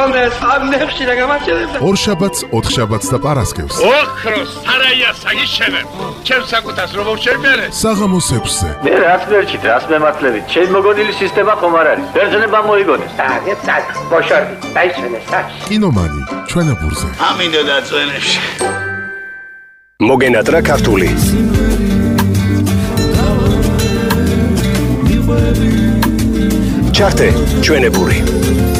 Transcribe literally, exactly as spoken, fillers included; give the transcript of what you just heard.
გქონდეს ამ ნებში რა გამარჯვებდა. ორ შაბათს, ოთხ შაბათს და პარასკევს. ოქროს სარაია საგიშევებ. ჩემს საკუთას რომ მოვჩერპერე. საღამოს ექვსზე. მე რაც მერჩით, რაც მემართლებით. ჩემი მოგონილი სისტემა ხომ არ არის. ბერძნება მოიგონეს. აგე წაკ, ბოშორდი, დაისვენე საჩ. კინომანი, ჩვენებურზე. ამინდო დაწვენებში. მოგენატრა ქართული. ჩართე ჩვენებური.